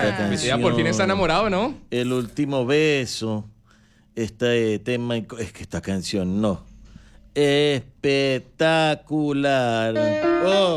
Esta canción, ya por fin está enamorado, ¿no? El último beso. Este tema, es que esta canción no. Espectacular. Oh.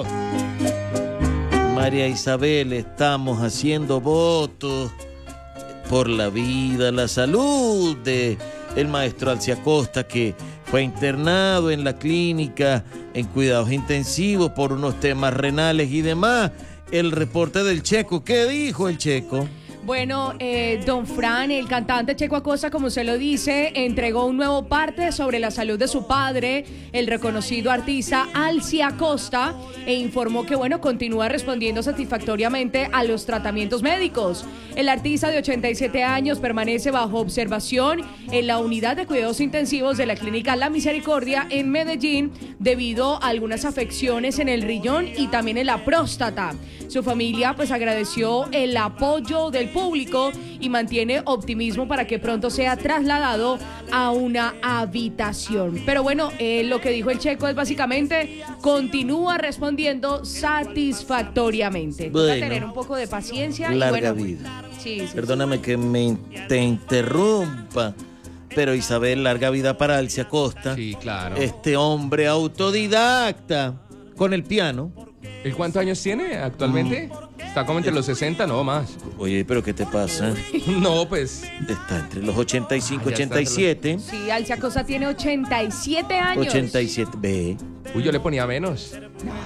María Isabel, estamos haciendo votos por la vida, la salud de el maestro Alcia Costa, que fue internado en la clínica en cuidados intensivos por unos temas renales y demás. El reporte del Checo, ¿qué dijo el Checo? Bueno, don Fran, el cantante Checo Acosta, como se lo dice, entregó un nuevo parte sobre la salud de su padre, el reconocido artista Alcia Acosta, e informó que, bueno, continúa respondiendo satisfactoriamente a los tratamientos médicos. El artista de 87 años permanece bajo observación en la unidad de cuidados intensivos de la clínica La Misericordia en Medellín debido a algunas afecciones en el riñón y también en la próstata. Su familia pues agradeció el apoyo del público y mantiene optimismo para que pronto sea trasladado a una habitación. Pero bueno, lo que dijo el Checo es básicamente continúa respondiendo satisfactoriamente. Bueno, Toca tener un poco de paciencia larga y bueno, vida. Sí. Perdóname que te interrumpa, pero Isabel, larga vida para Alcia Costa. Sí, claro. Este hombre autodidacta con el piano. ¿El cuántos años tiene actualmente? Está como entre los 60, no más. Oye, pero ¿qué te pasa? No, pues. Está entre los 85 y Ah, ya está 87. Sí, Alcia Acosta tiene 87 años. 87, ve. Uy, yo le ponía menos.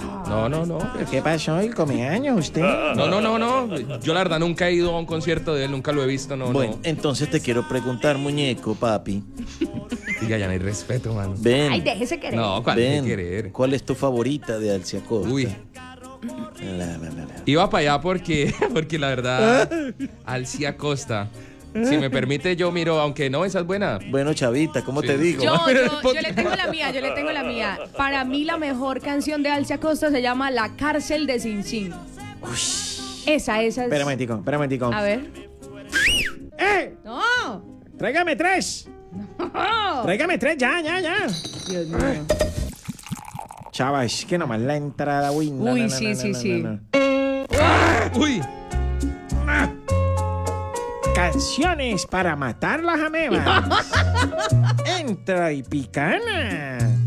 No. ¿Qué pasó? ¿El cumpleaños usted? No. Yo la verdad nunca he ido a un concierto de él, nunca lo he visto, Bueno, no. entonces te quiero preguntar, muñeco, papi. Diga, ya no hay respeto, mano. Ven. Ay, déjese querer. No, ¿cuál Ven. de querer? ¿Cuál es tu favorita de Alcia Costa? Uy. La. Iba para allá porque la verdad, Alcia Costa, si me permite, yo miro, aunque no, esa es buena. Bueno, chavita, ¿cómo te digo? Yo le tengo la mía. Para mí la mejor canción de Alcia Acosta se llama La Cárcel de Sin Sin. Esa es. Espera un momentico. A ver. ¡Eh! No. ¡Tráigame 3! ¡Tráigame 3! ¡Ya! Dios mío. Chava, es que nomás la entrada, uy. Uy, sí. Uy. Canciones para matar las amebas. Entra y picana.